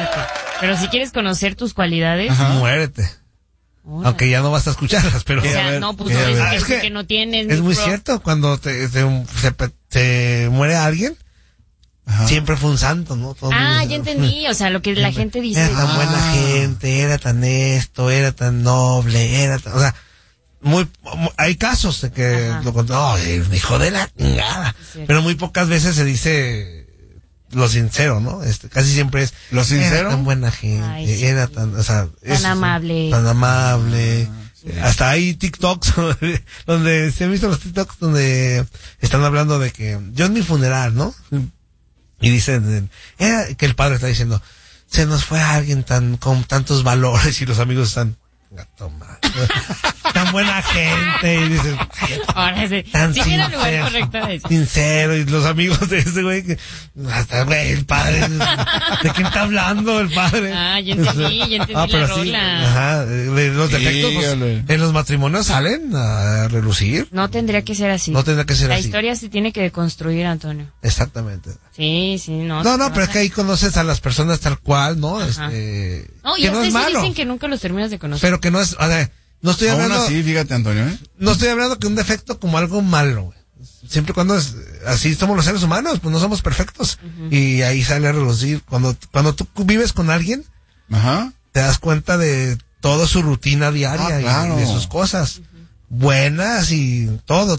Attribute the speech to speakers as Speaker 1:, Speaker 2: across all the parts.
Speaker 1: cásate. Pero si quieres conocer tus cualidades,
Speaker 2: muérete.
Speaker 1: Órale.
Speaker 2: Aunque ya no vas a escucharlas, pero...
Speaker 1: O sea, no, pues no dices que no tienes...
Speaker 2: Es muy cierto, cuando se muere alguien, siempre fue un santo, ¿no? Todo
Speaker 1: ya entendí, o sea, lo que la gente dice.
Speaker 2: Era tan buena gente, era tan esto, era tan noble, o sea, hay casos de que hijo de la chingada, pero muy pocas veces se dice lo sincero, ¿no? Casi siempre es lo sincero. Era tan buena gente, era tan, o sea,
Speaker 1: tan amable.
Speaker 2: Tan amable. Hasta hay TikToks donde se han visto los TikToks donde están hablando de que yo en mi funeral, ¿no? Y dicen que el padre está diciendo, se nos fue alguien con tantos valores, y los amigos están, gato madre, tan buena gente, y dicen,
Speaker 1: ahora sí,
Speaker 2: tan
Speaker 1: sí
Speaker 2: sincero,
Speaker 1: era el lugar correcto de eso.
Speaker 2: Sincero, y los amigos de ese güey que, hasta güey, el padre, ¿de quién está hablando el padre?
Speaker 1: Ya entendí la rola.
Speaker 2: Ajá, los defectos pues, en los matrimonios salen a relucir.
Speaker 1: No tendría que ser así. La historia se tiene que deconstruir, Antonio.
Speaker 2: Exactamente.
Speaker 1: Sí, no.
Speaker 2: No, pero es que ahí conoces a las personas tal cual, ¿no?
Speaker 1: No, y
Speaker 2: que no es malo.
Speaker 1: Dicen que nunca los terminas de conocer.
Speaker 2: Pero que no es, no estoy hablando...
Speaker 3: Aún así, fíjate, Antonio,
Speaker 2: No estoy hablando que un defecto como algo malo, güey. Siempre y cuando es así somos los seres humanos, pues no somos perfectos. Y ahí sale a relucir. Cuando tú vives con alguien, te das cuenta de toda su rutina diaria y de sus cosas buenas y todo.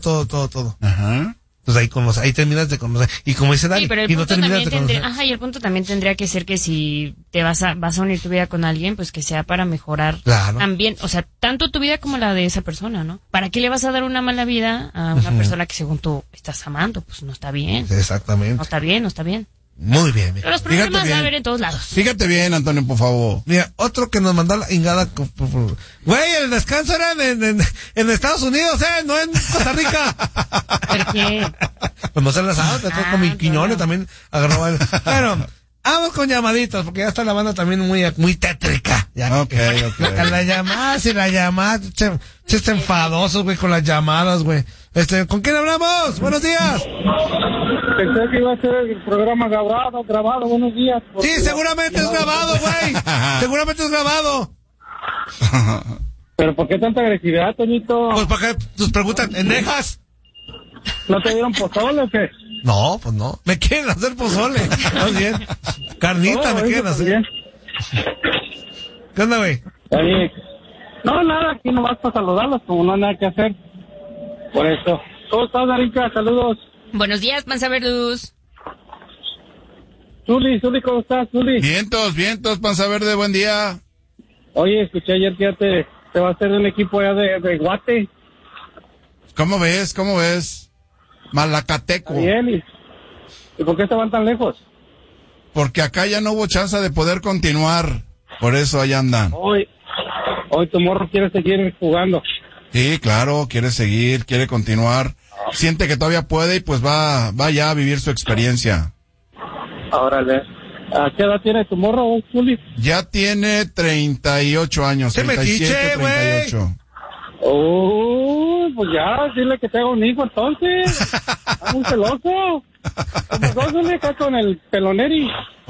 Speaker 2: Entonces ahí terminas de conocer. Y como dice Dani,
Speaker 1: pero
Speaker 2: y no terminas de conocer.
Speaker 1: Y el punto también tendría que ser que si te vas a unir tu vida con alguien, pues que sea para mejorar también, o sea, tanto tu vida como la de esa persona, ¿no? ¿Para qué le vas a dar una mala vida a una persona que según tú estás amando? Pues no está bien.
Speaker 2: Exactamente.
Speaker 1: No está bien.
Speaker 2: Muy bien, mira.
Speaker 1: Pero los problemas va a haber en todos lados.
Speaker 3: Fíjate bien, Antonio, por favor.
Speaker 2: Mira, otro que nos mandó la ingada. Güey, el descanso era en Estados Unidos, no en Costa Rica.
Speaker 1: ¿Por qué?
Speaker 2: Pues no se las hago, con mi Quiñones también agarró el... Bueno, vamos con llamaditos, porque ya está la banda también muy tétrica. Ya,
Speaker 3: okay.
Speaker 2: La llamada, chiste enfadosos, güey, con las llamadas, güey. ¿Con quién hablamos? Buenos días.
Speaker 4: Pensé que iba a ser el programa grabado, buenos días.
Speaker 2: Sí, seguramente es grabado, güey. Seguramente es grabado.
Speaker 4: ¿Pero por qué tanta agresividad, Toñito?
Speaker 2: Pues para que tus preguntas endejas.
Speaker 4: ¿No te dieron pozole o qué?
Speaker 2: No, pues no. Me quieren hacer pozole. Más bien. Carnita me quieren hacer. Bien. ¿Qué onda, güey?
Speaker 4: No, nada, aquí nomás para saludarlos, como no hay nada que hacer. Por eso. ¿Cómo estás, Darica? Saludos.
Speaker 1: Buenos días, Panza Verduz.
Speaker 4: Zuli, ¿cómo estás, Zuli?
Speaker 3: Vientos, Panza Verde, buen día.
Speaker 4: Oye, escuché ayer que ya te va a hacer un equipo allá de Guate.
Speaker 3: ¿Cómo ves? Malacateco.
Speaker 4: Bien, ¿y por qué estaban tan lejos?
Speaker 3: Porque acá ya no hubo chance de poder continuar. Por eso allá andan.
Speaker 4: Hoy tu morro quiere seguir jugando.
Speaker 3: Sí, claro, quiere seguir, quiere continuar. Siente que todavía puede y pues va ya a vivir su experiencia.
Speaker 4: Órale. ¿A qué edad tiene tu morro, Zuli?
Speaker 3: Ya tiene 38 años. 37, 38.
Speaker 4: Pues ya, dile que te haga un hijo entonces. Es muy celoso. Como Zuli acá con el peloneri.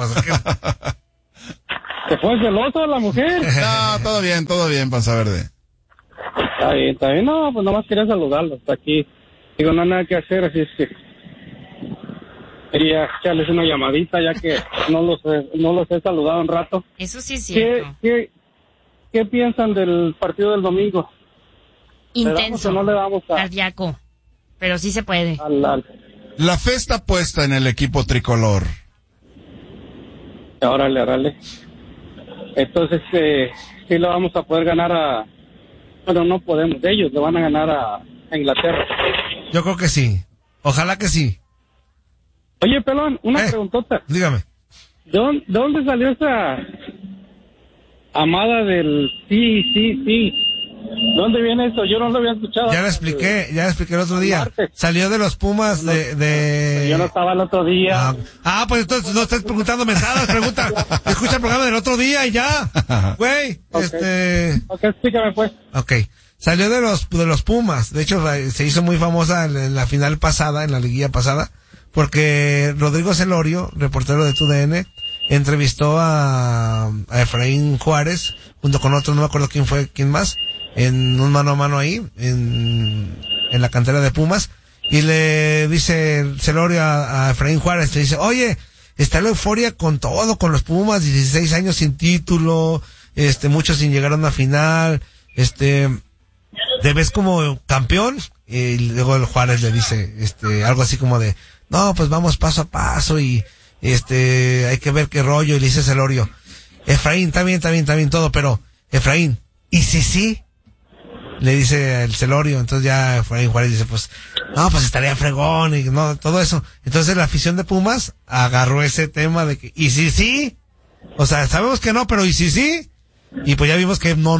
Speaker 4: ¿Se fue celoso la mujer?
Speaker 3: No, todo bien, Panza Verde.
Speaker 4: Está bien, no, pues nomás quería saludarlos. Hasta aquí, digo, no hay nada que hacer, así es que quería echarles una llamadita, ya que no los he saludado un rato.
Speaker 1: Eso sí es cierto.
Speaker 4: ¿Qué piensan del partido del domingo?
Speaker 1: Intenso,
Speaker 4: ¿Le damos o no le damos
Speaker 1: cardíaco, pero sí se puede.
Speaker 3: La fe está puesta en el equipo tricolor.
Speaker 4: Órale. Entonces, sí le vamos a poder ganar bueno, no podemos, ellos le van a ganar a Inglaterra.
Speaker 2: Yo creo que sí. Ojalá que sí.
Speaker 4: Oye, Pelón, una preguntota.
Speaker 2: Dígame.
Speaker 4: ¿De dónde salió esa amada del sí? ¿Dónde viene eso? Yo no lo había escuchado.
Speaker 2: Ya le expliqué el otro día. Salió de los Pumas de...
Speaker 4: Yo no estaba el otro día.
Speaker 2: Pues entonces no estés preguntando mensadas, pregunta. Escucha el programa del otro día y ya. Güey,
Speaker 4: Ok, explícame pues.
Speaker 2: Ok. Salió de los Pumas. De hecho, se hizo muy famosa en la final pasada, en la liguilla pasada, porque Rodrigo Celorio, reportero de TUDN, entrevistó a Efraín Juárez, junto con otro, no me acuerdo quién más, en un mano a mano ahí, en la cantera de Pumas, y le dice Celorio a Efraín Juárez, le dice, oye, está la euforia con todo, con los Pumas, 16 años sin título, muchos sin llegar a una final, ¿te ves como campeón? Y luego el Juárez le dice, algo así como de, no, pues vamos paso a paso y, hay que ver qué rollo. Y le dice Celorio, Efraín, está bien todo, pero, Efraín, ¿y sí? Le dice el Celorio, entonces ya Efraín Juárez dice, pues, no, pues estaría fregón y no, todo eso. Entonces la afición de Pumas agarró ese tema de que, ¿y sí? O sea, sabemos que no, pero ¿y sí? Y pues ya vimos que no.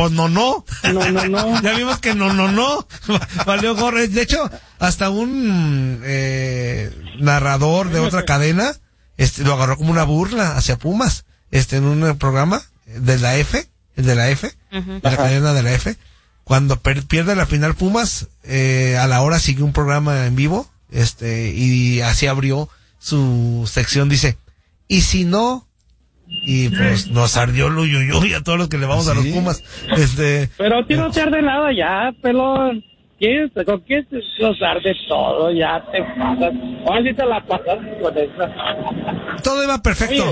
Speaker 2: Ya vimos que no. Valió gorro. De hecho, hasta un narrador de otra cadena lo agarró como una burla hacia Pumas. En un programa de la F, de la cadena de la F. Cuando pierde la final Pumas, a la hora sigue un programa en vivo, y así abrió su sección, dice, ¿y si no? Y pues nos ardió el uyuyuy a todos los que le vamos a los Pumas.
Speaker 4: Pero a ti no te arde nada ya, pelón. ¿Con quién nos arde todo? Ya te pasas. Ahora sí te la pasas con eso.
Speaker 2: Todo iba perfecto.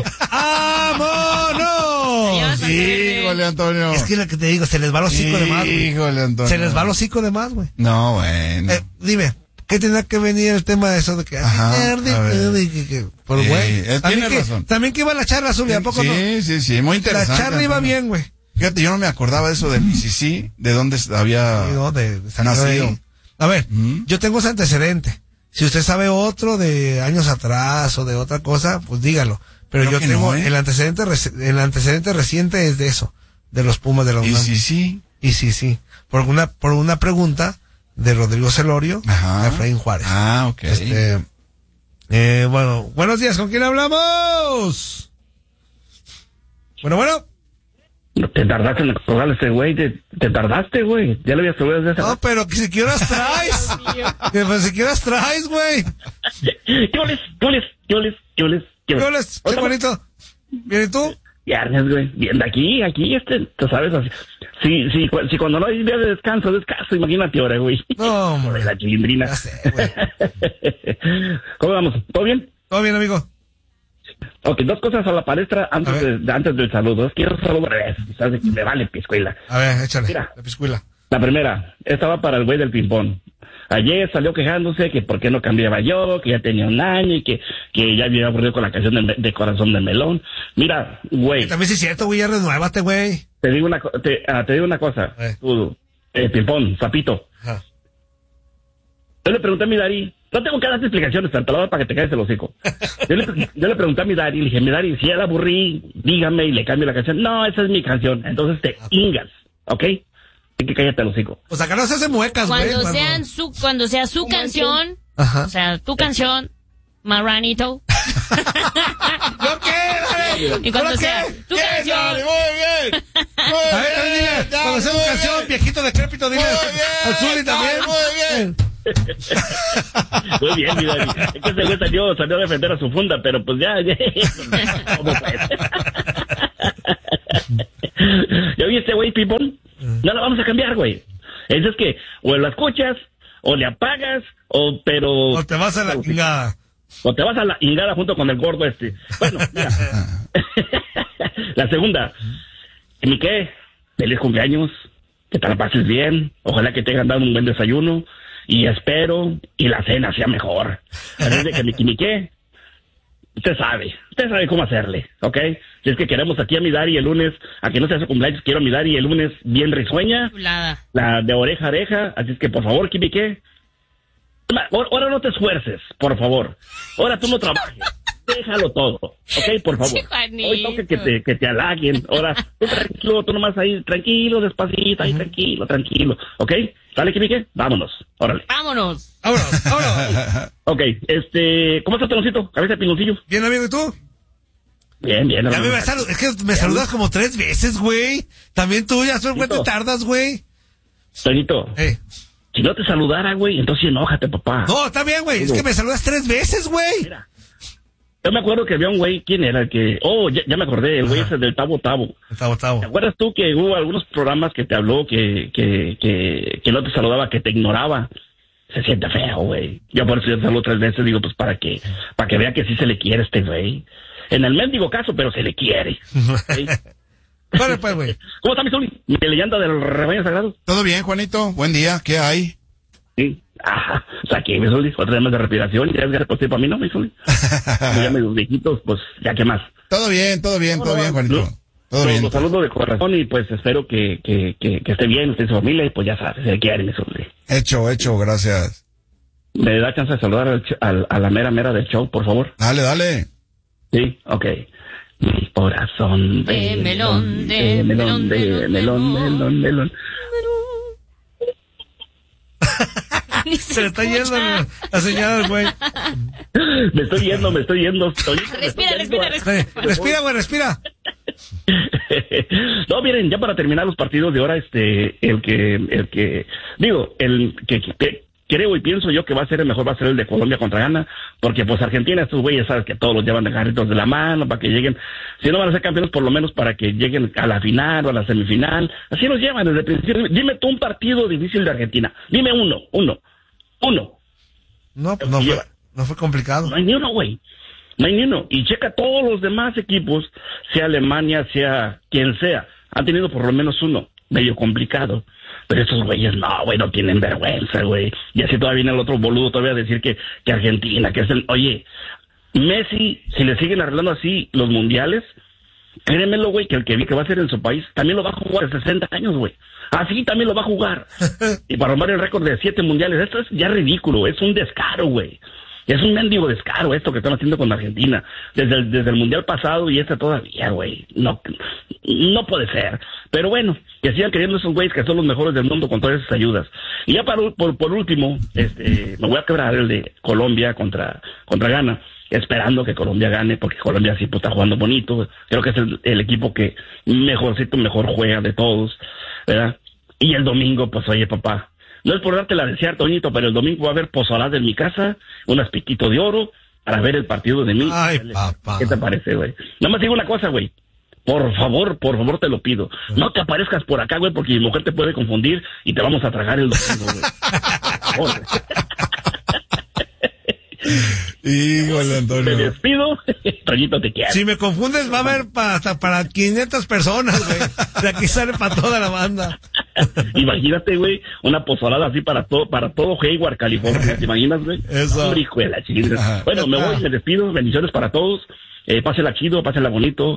Speaker 2: ¡Vámonos!
Speaker 3: Híjole, Antonio.
Speaker 2: Es que lo que te digo, se les va el hocico de más.
Speaker 3: Híjole, Antonio.
Speaker 2: Se les va el hocico de más, güey.
Speaker 3: No, bueno.
Speaker 2: Dime, ¿qué tendrá que venir el tema de eso de que por güey?
Speaker 3: Tiene razón.
Speaker 2: También que iba la charla azul, ¿a poco no?
Speaker 3: Sí, muy interesante.
Speaker 2: La charla iba bien, güey.
Speaker 3: Fíjate, yo no me acordaba de eso del Mississippi, de dónde había nacido.
Speaker 2: A ver, yo tengo ese antecedente. Si usted sabe otro de años atrás o de otra cosa, pues dígalo. Pero yo tengo el antecedente reciente es de eso, de los Pumas de la UNAM. Y sí. Por una pregunta de Rodrigo Celorio a Efraín Juárez.
Speaker 3: Ok.
Speaker 2: Bueno, buenos días, ¿con quién hablamos? Bueno.
Speaker 5: Te tardaste en colgar ese güey, te tardaste, güey. Ya lo había subido desde esa.
Speaker 2: No, pero que si quieras traes. Pues si quieras traes, güey.
Speaker 5: Yo les.
Speaker 2: Qué bonito. ¿Bien y tú?
Speaker 5: Viernes, güey. Bien, de aquí, tú sabes, así. Si cuando no hay día de descanso, imagínate ahora, güey.
Speaker 2: No, hombre.
Speaker 5: La chilindrina.
Speaker 2: Ya sé, güey.
Speaker 5: ¿Cómo vamos? ¿Todo bien?
Speaker 2: Todo bien, amigo.
Speaker 5: Ok, dos cosas a la palestra antes del saludo. Quiero saludar, sabes que me vale piscuela.
Speaker 2: A ver, échale.
Speaker 5: Mira,
Speaker 2: la piscuela.
Speaker 5: La primera, estaba para el güey del ping-pong. Ayer salió quejándose que por qué no cambiaba yo, que ya tenía un año y que ya había aburrido con la canción de Corazón de Melón. Mira, güey.
Speaker 2: También sí es cierto, güey, ya renuévate, güey.
Speaker 5: Te digo una cosa. Tú, ping-pong, sapito.
Speaker 2: Ajá.
Speaker 5: Yo le pregunté a mi Dari, no tengo que darte explicaciones, te lo doy para que te caigas el hocico. Yo le pregunté a mi Dari, le dije, mi Dari, si ya la aburrí, dígame y le cambio la canción. No, esa es mi canción. Entonces te ingas, ¿ok? Hay que cállate el hocico.
Speaker 2: Pues acá no se hace muecas, güey.
Speaker 1: Cuando sea su canción,
Speaker 2: ajá.
Speaker 1: O sea, tu canción, Marranito.
Speaker 2: ¿Yo qué?
Speaker 1: Y cuando sea tu canción.
Speaker 3: Muy bien.
Speaker 2: A ver, cuando sea tu canción, viejito decrépito, dile al Zuli también.
Speaker 3: Muy bien.
Speaker 5: Muy bien, mi Dari. Es que ese güey salió a defender a su funda, pero pues ya. ¿Cómo fue? ¿Ya vi este güey, Pipón? No la vamos a cambiar, güey. Es que o la escuchas, o le apagas, o
Speaker 2: te vas a la chingada.
Speaker 5: O te vas a la chingada junto con el gordo este. Bueno, mira. La segunda. ¿Y qué? Feliz cumpleaños. Que te la pases bien. Ojalá que te hayan dado un buen desayuno. Y espero, y la cena sea mejor. Así de que mi qué. Usted sabe cómo hacerle, ¿ok? Si es que queremos aquí a mi Dari el lunes, a que no sea su cumpleaños, quiero a mi Dari el lunes bien risueña, la de oreja a oreja, así es que por favor, Kimique, ahora no te esfuerces, por favor, ahora tú no trabajes, déjalo todo, ¿ok? Por favor, hoy toca que te halaguen, ahora tú tranquilo, tú nomás ahí, tranquilo, despacito, ahí tranquilo, ¿ok? ¿Sale, Kimique? Vámonos, órale.
Speaker 1: Vámonos.
Speaker 5: Ok, ¿cómo está Peloncito? Cabeza de piloncillo.
Speaker 2: Bien, amigo, ¿y tú?
Speaker 5: Bien.
Speaker 2: Ya es que me saludas como 3 veces, güey. También tú, ya solo te tardas, güey.
Speaker 5: Toñito. Si no te saludara, güey, entonces enójate, papá.
Speaker 2: No, está bien, güey. Es que me saludas 3 veces, güey.
Speaker 5: Mira. Yo me acuerdo que había un güey, ¿quién era? Ya me acordé, el güey ese del Tabo Tabo.
Speaker 2: El Tabo Tabo.
Speaker 5: ¿Te acuerdas tú que hubo algunos programas que te habló, que no te saludaba, que te ignoraba? Se siente feo, güey. Yo por eso ya te saludo 3 veces, digo, pues para que vea que sí se le quiere a este güey. En el mendigo caso, pero se le quiere. ¿Sí?
Speaker 2: Vale, pues, güey.
Speaker 5: ¿Cómo está mi Zuli? Mi leyenda del rebaño sagrado.
Speaker 3: Todo bien, Juanito. Buen día. ¿Qué hay?
Speaker 5: Sí. Ajá. O sea, aquí, mi Zuli, otro día de respiración. Ya es reposté para mí, ¿no, mi Zuli? Ya medio viejitos, pues, ya qué más.
Speaker 3: Todo bien, Juanito. Todo bien.
Speaker 5: Los saludo de corazón y pues espero que esté bien usted y su familia y pues ya sabes, se le quiere, mi Zuli.
Speaker 3: Hecho, gracias.
Speaker 5: ¿Me da chance de saludar a la mera del show, por favor?
Speaker 3: Dale.
Speaker 5: Sí, ok. Mi corazón de melón, de melón.
Speaker 2: Se le está yendo la señal, güey.
Speaker 5: Me estoy yendo.
Speaker 1: Respira.
Speaker 2: Respira.
Speaker 5: No, miren, ya para terminar los partidos de ahora, el que creo y pienso yo que va a ser el mejor, va a ser el de Colombia contra Ghana, porque pues Argentina, estos güeyes, sabes que todos los llevan de carritos de la mano para que lleguen, si no van a ser campeones, por lo menos para que lleguen a la final o a la semifinal, así los llevan desde el principio. Dime tú un partido difícil de Argentina, dime uno.
Speaker 2: No, pues no fue complicado.
Speaker 5: No hay ni uno, güey. No hay ni uno. Y checa todos los demás equipos, sea Alemania, sea quien sea, han tenido por lo menos uno medio complicado. Pero estos güeyes no tienen vergüenza, güey. Y así todavía viene el otro boludo todavía a decir que Argentina, que es oye, Messi, si le siguen arreglando así los mundiales, créemelo, güey, que el que va a ser en su país también lo va a jugar de 60 años, güey. Así también lo va a jugar. Y para romper el récord de 7 mundiales, esto es ya ridículo, es un descaro, güey. Es un mendigo descaro esto que están haciendo con Argentina. Desde el mundial pasado y todavía, güey. No puede ser. Pero bueno, que sigan queriendo esos güeyes que son los mejores del mundo con todas esas ayudas. Y ya por último, me voy a quebrar el de Colombia contra Ghana, esperando que Colombia gane, porque Colombia sí pues, está jugando bonito. Creo que es el equipo que mejor juega de todos, ¿verdad? Y el domingo, pues oye, papá, no es por darte la desear, Toñito, pero el domingo va a haber pozolada en mi casa, unas piquitos de oro, para ver el partido de mí.
Speaker 2: Ay, papá.
Speaker 5: ¿Qué te parece, güey? Nada más digo una cosa, güey. Por favor, te lo pido. No te aparezcas por acá, güey, porque mi mujer te puede confundir y te vamos a tragar el domingo, güey. Por favor.
Speaker 3: Híjole, Antonio.
Speaker 5: Me despido. Toñito, te quiero.
Speaker 2: Si me confundes, va a haber hasta para 500 personas, güey. De aquí sale para toda la banda.
Speaker 5: Imagínate, güey, una pozolada así para todo Hayward, California. ¿Te imaginas, güey?
Speaker 2: Eso.
Speaker 5: Un hijo de la chingada. Bueno, me voy, me despido. Bendiciones para todos. Pásenla chido, pásenla bonito.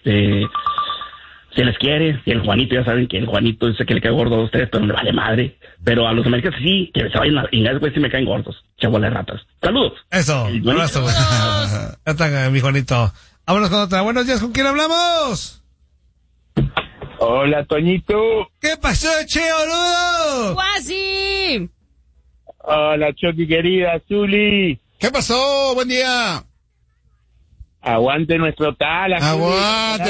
Speaker 5: Se les quiere. Y el Juanito, ya saben que el Juanito dice que le cae gordo a ustedes, pero no le vale madre. Pero a los americanos sí, que se vayan a inglés, güey, sí me caen gordos. Chabolas ratas. Saludos.
Speaker 2: Eso. Un abrazo, güey. Ya está, mi Juanito. Vámonos con otra. Buenos días, ¿con quién hablamos?
Speaker 6: Hola, Toñito.
Speaker 2: ¿Qué pasó, che, boludo?
Speaker 1: ¡Guasi!
Speaker 6: Hola, Choki querida, Zuli.
Speaker 3: ¿Qué pasó? Buen día.
Speaker 6: Aguante nuestro Tala.
Speaker 3: Aguante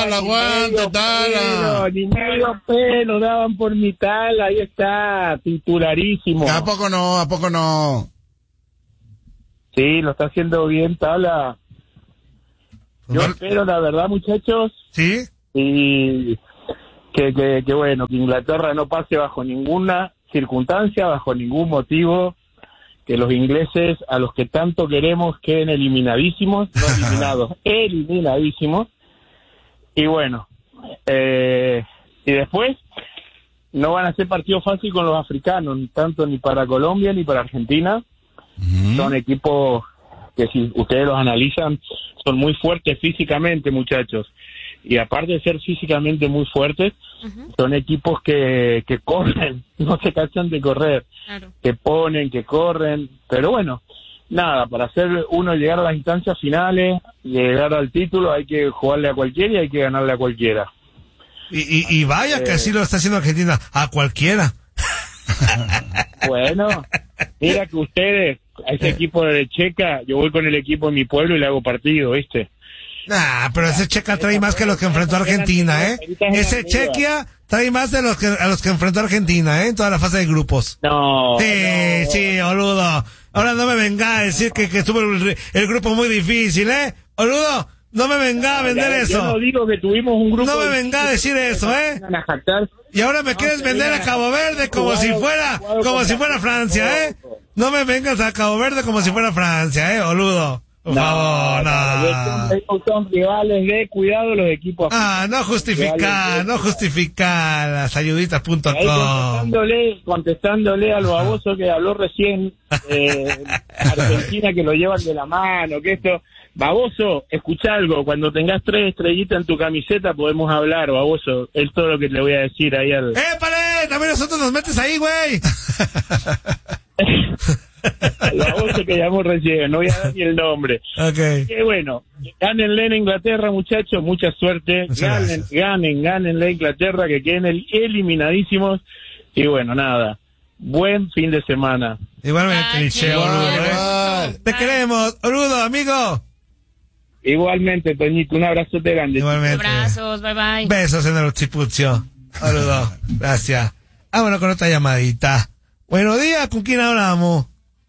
Speaker 3: Tala.
Speaker 6: Ni medio pelo daban por mi Tala. Ahí está, titularísimo.
Speaker 3: ¿A poco no?
Speaker 6: Sí, lo está haciendo bien, Tala. Yo espero, la verdad, muchachos.
Speaker 2: ¿Sí?
Speaker 6: Y que bueno, que Inglaterra no pase bajo ninguna circunstancia, bajo ningún motivo, que los ingleses, a los que tanto queremos, queden eliminadísimos, no eliminados, eliminadísimos. Y bueno, y después no van a ser partido fácil con los africanos, tanto ni para Colombia ni para Argentina. Son equipos que si ustedes los analizan, son muy fuertes físicamente, muchachos. Y aparte de ser físicamente muy fuertes, son equipos que corren, no se cansan de correr, claro. Que ponen, que corren, pero bueno, nada, para hacer uno llegar a las instancias finales, llegar al título, hay que jugarle a cualquiera y hay que ganarle a cualquiera.
Speaker 2: Y vaya que así lo está haciendo Argentina, a cualquiera.
Speaker 6: Bueno, mira que ustedes, a ese equipo de Checa, yo voy con el equipo de mi pueblo y le hago partido, ¿viste?
Speaker 2: Pero ese Checa trae más que lo que enfrentó Argentina, ¿eh? Ese Chequia trae más de a los que enfrentó Argentina, en toda la fase de grupos.
Speaker 6: No.
Speaker 2: Sí, boludo. Ahora no me venga a decir que estuvo el grupo muy difícil, boludo. No me venga a vender eso.
Speaker 6: Yo no digo que tuvimos un grupo.
Speaker 2: No me venga a decir eso, Y ahora me quieres vender a Cabo Verde como si fuera Francia, No me vengas a Cabo Verde como si fuera Francia, boludo. Por favor, no.
Speaker 6: Son rivales de cuidado los equipos.
Speaker 2: No justificar las ayuditas.com.
Speaker 6: Contestándole al baboso que habló recién, Argentina, que lo llevan de la mano, que esto. Baboso, escucha algo, cuando tengas 3 estrellitas en tu camiseta podemos hablar, baboso, es todo lo que le voy a decir ahí al...
Speaker 2: ¡Épale! También nosotros nos metes ahí, güey.
Speaker 6: El baboso que llamó recién, no voy a dar ni el nombre.
Speaker 2: Okay.
Speaker 6: Qué bueno, gánenle en Inglaterra, muchachos, mucha suerte, gánenle a Inglaterra, que queden eliminadísimos, y bueno, nada, buen fin de semana.
Speaker 2: Igualmente, boludo, Te queremos, boludo, amigo.
Speaker 6: Igualmente, Toñito, un abrazo de grande.
Speaker 2: Igualmente.
Speaker 1: Abrazos, bye.
Speaker 2: Besos en el occipucio. Saludos. Gracias. Vámonos con otra llamadita. Buenos días, ¿con quién hablamos?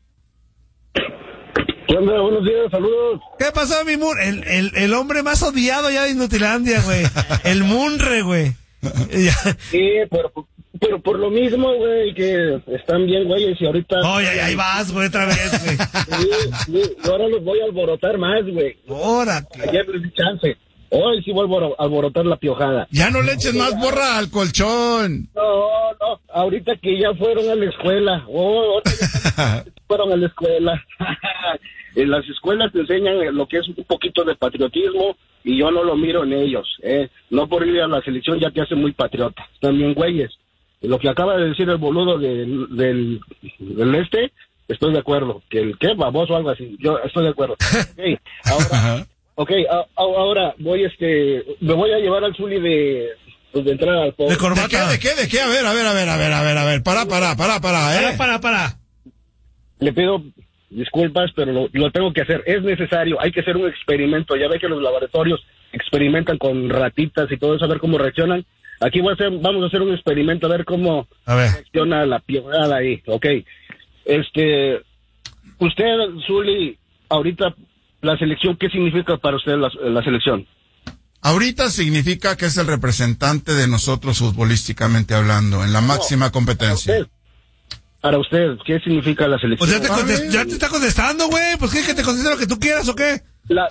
Speaker 7: ¿Qué onda? Buenos días, saludos.
Speaker 2: ¿Qué pasó, mi el hombre más odiado ya de Inutilandia, güey? El Munre, güey.
Speaker 7: Sí, pero por lo mismo, güey, que están bien, güeyes, y ahorita...
Speaker 2: Oye, ahí vas, güey, otra vez, güey.
Speaker 7: Sí, ahora los voy a alborotar más, güey.
Speaker 2: Ahora.
Speaker 7: Ayer les di chance. Hoy sí vuelvo a alborotar la piojada.
Speaker 3: Ya no le eches más borra al colchón.
Speaker 7: No, ahorita que ya fueron a la escuela. Fueron a la escuela. En las escuelas te enseñan lo que es un poquito de patriotismo y yo no lo miro en ellos. No por ir a la selección ya te hace muy patriota. También, güeyes. Lo que acaba de decir el boludo del estoy de acuerdo. Que el qué, baboso o algo así. Yo estoy de acuerdo. Ahora me voy a llevar al Zuli de entrar al pobre.
Speaker 3: ¿De corbata? ¿De qué? A ver. Para.
Speaker 7: Le pido disculpas, pero lo tengo que hacer. Es necesario. Hay que hacer un experimento. Ya ve que los laboratorios experimentan con ratitas y todo eso, a ver cómo reaccionan. Aquí vamos a hacer un experimento, a ver cómo reacciona la piojada ahí, ¿ok? Usted, Zuli, ahorita, la selección, ¿qué significa para usted la selección?
Speaker 3: Ahorita significa que es el representante de nosotros futbolísticamente hablando, en la máxima competencia.
Speaker 7: Para usted, ¿qué significa la selección?
Speaker 2: Pues ya te está contestando, güey, pues ¿qué que te conteste lo que tú quieras o qué?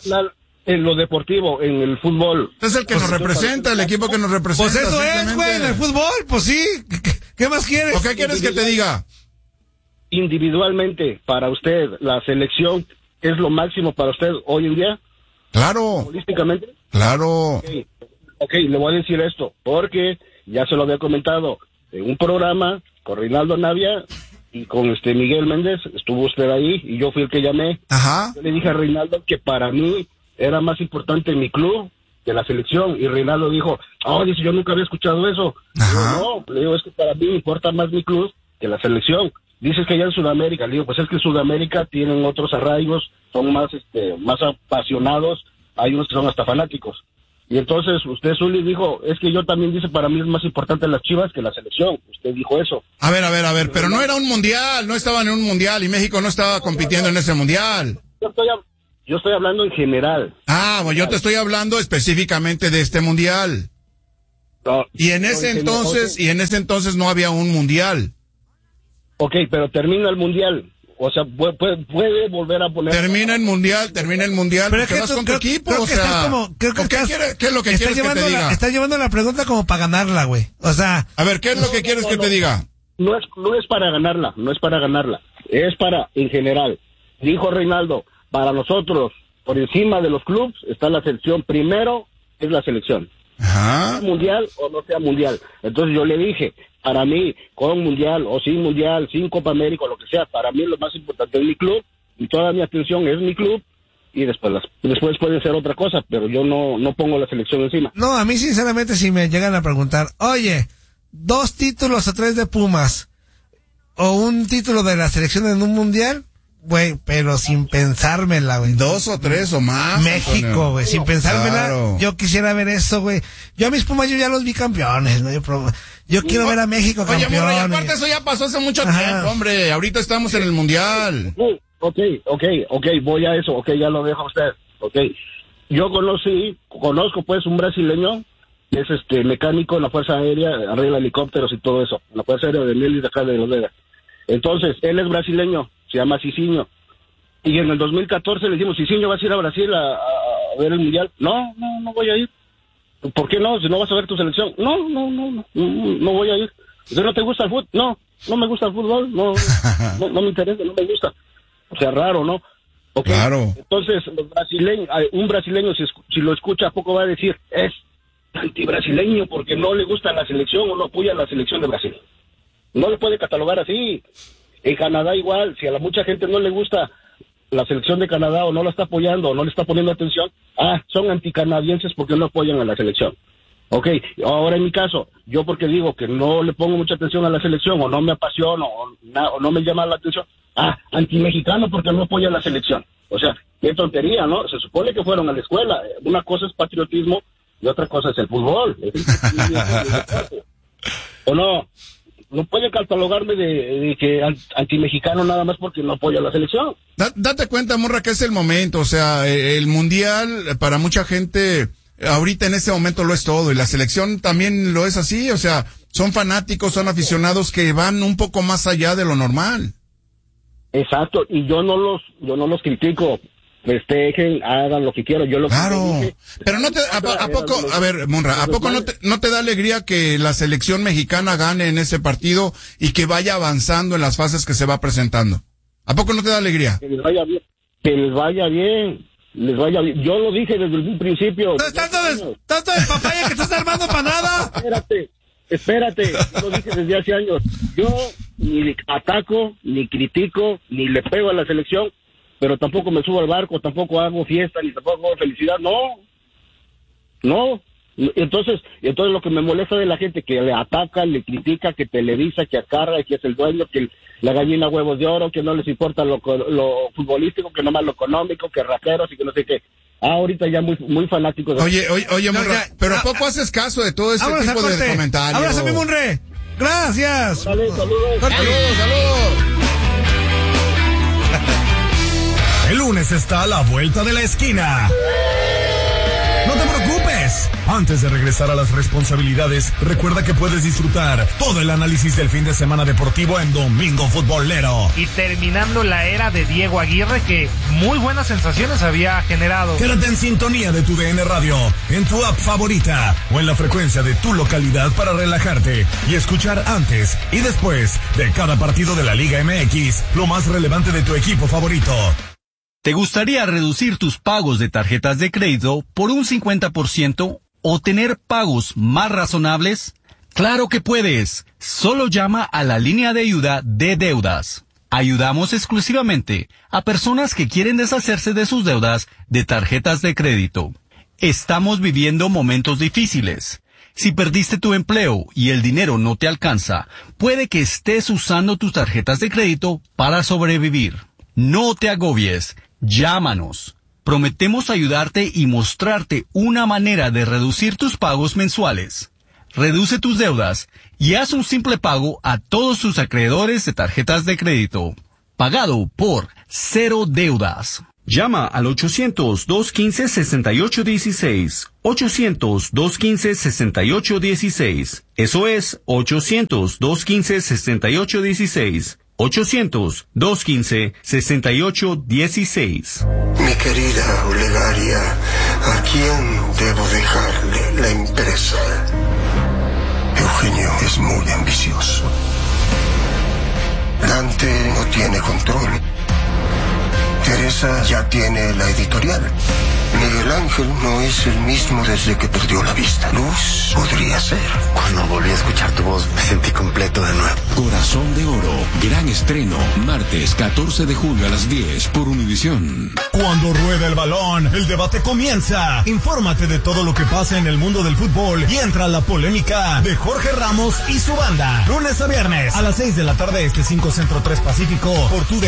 Speaker 7: En lo deportivo, en el fútbol.
Speaker 3: Es el que nos representa, el equipo que nos representa.
Speaker 2: Pues eso es, güey, en el fútbol, pues sí. ¿Qué más quieres?
Speaker 3: ¿O qué quieres que te diga?
Speaker 7: Individualmente, para usted, la selección es lo máximo para usted hoy en día.
Speaker 3: Claro.
Speaker 7: Políticamente.
Speaker 3: Claro.
Speaker 7: Ok, le voy a decir esto, porque ya se lo había comentado en un programa con Reinaldo Navia y con Miguel Méndez, estuvo usted ahí y yo fui el que llamé.
Speaker 3: Ajá.
Speaker 7: Yo le dije a Reinaldo que para mí era más importante mi club que la selección, y Reinaldo dijo, dice, yo nunca había escuchado eso.
Speaker 3: Ajá.
Speaker 7: No, le digo, es que para mí me importa más mi club que la selección. Dices que allá en Sudamérica, le digo, pues es que en Sudamérica tienen otros arraigos, son más apasionados, hay unos que son hasta fanáticos. Y entonces usted, Zuli, dijo, es que yo también dice, para mí es más importante las Chivas que la selección. Usted dijo eso.
Speaker 3: A ver, pero no era un mundial, no estaban en un mundial y México no estaba compitiendo en ese mundial.
Speaker 7: Yo estoy hablando en general.
Speaker 3: Pues yo te estoy hablando específicamente de este mundial.
Speaker 7: No,
Speaker 3: y en ese entonces no había un mundial.
Speaker 7: Ok, pero termina el mundial. O sea, puede volver a poner...
Speaker 3: Termina el mundial, pero es que vas con tu equipo, o sea... ¿Qué es lo que quieres que te diga?
Speaker 2: Estás llevando la pregunta como para ganarla, güey. O sea...
Speaker 3: A ver, ¿qué es lo que quieres que te diga?
Speaker 7: No es para ganarla, es para, en general. Dijo Reinaldo, para nosotros, por encima de los clubes, está la selección. Primero es la selección.
Speaker 3: Ajá.
Speaker 7: Sea mundial o no sea mundial. Entonces yo le dije, para mí, con mundial o sin mundial, sin Copa América, lo que sea, para mí lo más importante es mi club, y toda mi atención es mi club, y después puede ser otra cosa, pero yo no pongo la selección encima.
Speaker 2: No, a mí sinceramente si me llegan a preguntar, oye, 2 títulos o 3 de Pumas, o un título de la selección en un mundial, güey, pero sin pensármela, güey.
Speaker 3: 2 o 3 o más.
Speaker 2: México, güey, sin pensármela.
Speaker 3: Claro.
Speaker 2: Yo quisiera ver eso, güey. Yo a mis Pumas yo ya los vi campeones, ¿no? Yo quiero ver a México campeón.
Speaker 3: Oye, Murray, aparte eso ya pasó hace mucho tiempo, hombre. Ahorita estamos en el Mundial.
Speaker 7: Ok, voy a eso. Ok, ya lo dejo a usted. Ok. Yo conozco pues un brasileño que es mecánico en la Fuerza Aérea, arregla helicópteros y todo eso, en la Fuerza Aérea de Nelly de acá de Los Vegas. Entonces, él es brasileño, se llama Cicinho. Y en el 2014 le dijimos, Cicinho, ¿vas a ir a Brasil a ver el Mundial? No voy a ir. ¿Por qué no? Si no vas a ver tu selección. No voy a ir. ¿No te gusta el fútbol? No me gusta el fútbol, no me interesa, no me gusta. O sea, raro, ¿no? Okay.
Speaker 3: Claro.
Speaker 7: Entonces, un brasileño, si lo escucha, ¿a poco va a decir, es antibrasileño porque no le gusta la selección o no apoya la selección de Brasil? No le puede catalogar así. En Canadá igual, si a mucha gente no le gusta la selección de Canadá o no la está apoyando o no le está poniendo atención, son anticanadienses porque no apoyan a la selección. Ok, ahora en mi caso, yo porque digo que no le pongo mucha atención a la selección o no me apasiono o no me llama la atención, antimexicano porque no apoya a la selección. O sea, qué tontería, ¿no? Se supone que fueron a la escuela. Una cosa es patriotismo y otra cosa es el fútbol. ¿O no? No puede catalogarme de que antimexicano nada más porque no apoya a la selección.
Speaker 3: Date cuenta, Murra, que es el momento. O sea, el Mundial para mucha gente ahorita en este momento lo es todo, y la selección también lo es así. O sea, son fanáticos, son aficionados que van un poco más allá de lo normal.
Speaker 7: Exacto, y yo no los critico. Festejen, hagan lo que quieran, yo lo
Speaker 3: claro,
Speaker 7: que dije,
Speaker 3: pero no te, ¿a poco, a ver, Monra, ¿a poco no te da alegría que la selección mexicana gane en ese partido y que vaya avanzando en las fases que se va presentando? ¿A poco no te da alegría?
Speaker 7: Que les vaya bien, les vaya bien. Yo lo dije desde un principio.
Speaker 2: ¿Tanto de papaya que estás armando para nada?
Speaker 7: Espérate, yo lo dije desde hace años. Yo ni ataco, ni critico, ni le pego a la selección, pero tampoco me subo al barco, tampoco hago fiesta, ni tampoco hago felicidad, no. Entonces lo que me molesta de la gente que le ataca, le critica, que televisa, que acarra, que es el dueño, que la gallina huevos de oro, que no les importa lo futbolístico, que nomás lo económico, que raperos y que no sé qué. Ahorita ya muy fanáticos.
Speaker 3: Oye, Monra, pero ¿a poco haces caso de todo ese tipo de comentarios?
Speaker 2: ¡Abrazo, mi Monre! ¡Gracias!
Speaker 7: Saludos.
Speaker 8: El lunes está a la vuelta de la esquina. No te preocupes. Antes de regresar a las responsabilidades, recuerda que puedes disfrutar todo el análisis del fin de semana deportivo en Domingo Futbolero.
Speaker 9: Y terminando la era de Diego Aguirre, que muy buenas sensaciones había generado.
Speaker 8: Quédate en sintonía de tu DN Radio, en tu app favorita o en la frecuencia de tu localidad para relajarte y escuchar antes y después de cada partido de la Liga MX, lo más relevante de tu equipo favorito.
Speaker 10: ¿Te gustaría reducir tus pagos de tarjetas de crédito por un 50% o tener pagos más razonables? ¡Claro que puedes! Solo llama a la línea de ayuda de deudas. Ayudamos exclusivamente a personas que quieren deshacerse de sus deudas de tarjetas de crédito. Estamos viviendo momentos difíciles. Si perdiste tu empleo y el dinero no te alcanza, puede que estés usando tus tarjetas de crédito para sobrevivir. No te agobies. Llámanos. Prometemos ayudarte y mostrarte una manera de reducir tus pagos mensuales. Reduce tus deudas y haz un simple pago a todos tus acreedores de tarjetas de crédito. Pagado por Cero Deudas. Llama al 800-215-6816. 800-215-6816. Eso es 800-215-6816. 800-215-6816.
Speaker 11: Mi querida Olegaria, ¿a quién debo dejarle la empresa? Eugenio es muy ambicioso. Dante no tiene control. Teresa ya tiene la editorial. Miguel Ángel no es el mismo desde que perdió la vista. Luz podría ser.
Speaker 12: Cuando volví a escuchar tu voz, me sentí completo de nuevo.
Speaker 13: Corazón de Oro, gran estreno, martes 14 de julio a las 10 por Univisión.
Speaker 8: Cuando rueda el balón, el debate comienza. Infórmate de todo lo que pasa en el mundo del fútbol y entra la polémica de Jorge Ramos y su banda. Lunes a viernes a las 6 de la tarde, 5 Centro 3 Pacífico, por tu